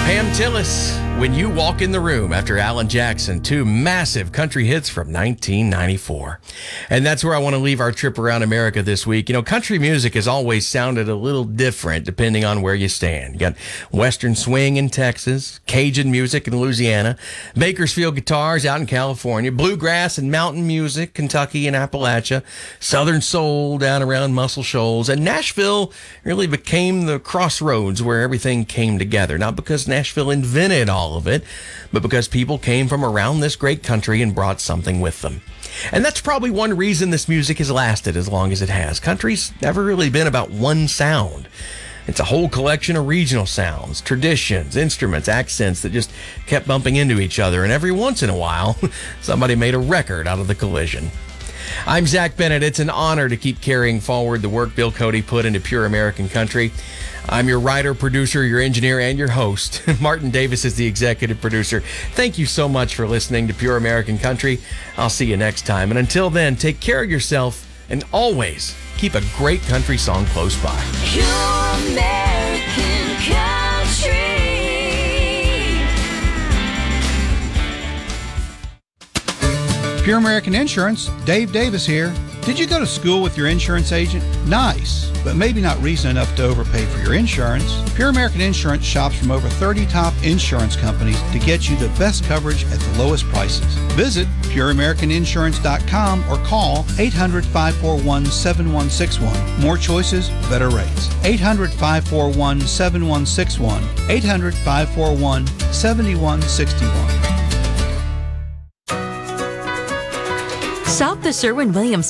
Pam Tillis, When You Walk in the Room, after Alan Jackson, two massive country hits from 1994. And that's where I want to leave our trip around America this week. You know, country music has always sounded a little different depending on where you stand. You got Western swing in Texas, Cajun music in Louisiana, Bakersfield guitars out in California, bluegrass and mountain music, Kentucky and Appalachia, Southern soul down around Muscle Shoals, and Nashville really became the crossroads where everything came together. Not because Nashville invented all of it, but because people came from around this great country and brought something with them. And that's probably one reason this music has lasted as long as it has. Country's never really been about one sound. It's a whole collection of regional sounds, traditions, instruments, accents that just kept bumping into each other. And every once in a while, somebody made a record out of the collision. I'm Zach Bennett. It's an honor to keep carrying forward the work Bill Cody put into pure American country. I'm your writer, producer, your engineer, and your host. Martin Davis is the executive producer. Thank you so much for listening to Pure American Country. I'll see you next time. And until then, take care of yourself and always keep a great country song close by. Pure American Country. Pure American Insurance, Dave Davis here. Did you go to school with your insurance agent? Nice, but maybe not reason enough to overpay for your insurance. Pure American Insurance shops from over 30 top insurance companies to get you the best coverage at the lowest prices. Visit pureamericaninsurance.com or call 800-541-7161. More choices, better rates. 800-541-7161. 800-541-7161. Shop the Sherwin-Williams